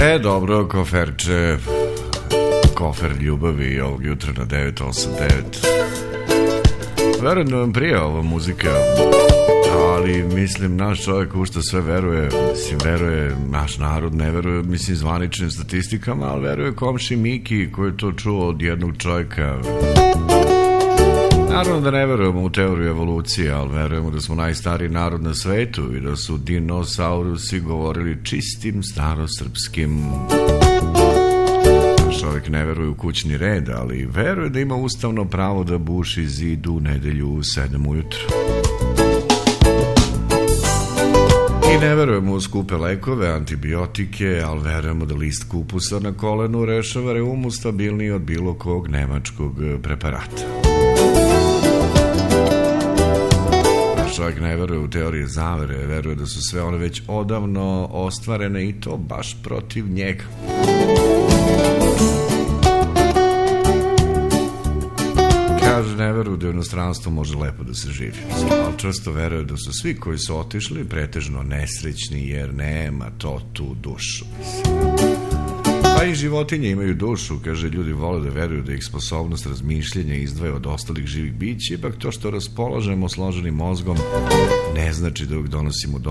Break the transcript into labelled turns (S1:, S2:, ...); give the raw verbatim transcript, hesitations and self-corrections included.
S1: E, dobro, koferče, kofer ljubavi ovog jutra na devet osam devet. Verujem da vam prija ova muzika, ali mislim naš čovjek u što sve veruje, mislim veruje naš narod, ne veruje mislim zvaničnim statistikama, ali veruje komši Miki koji je to čuo od jednog čovjeka. Naravno da ne verujemo u teoriju evolucije, ali verujemo da smo najstariji narod na svetu i da su dinosaurusi govorili čistim starosrpskim. Čovjek ne veruje u kućni red, ali veruje da ima ustavno pravo da buši zid u nedelju u sedam ujutru. I ne verujemo u skupe lekove, antibiotike, ali verujemo da list kupusa na kolenu rešava reumu stabilniji od bilo kog nemačkog preparata. Čovjek ne veruje u teorije zavere, veruje da su sve one već odavno ostvarene i to baš protiv njega. Kaže, ne veruje da u inostranstvu može lepo da se živi, ali često veruje da su svi koji su otišli pretežno nesrećni jer nema to tu dušu. Pa i životinje imaju dušu, kaže, ljudi vole da veruju da ih sposobnost razmišljenja izdvaja od ostalih živih bića, ipak to što raspolažemo složenim mozgom ne znači da ih donosimo do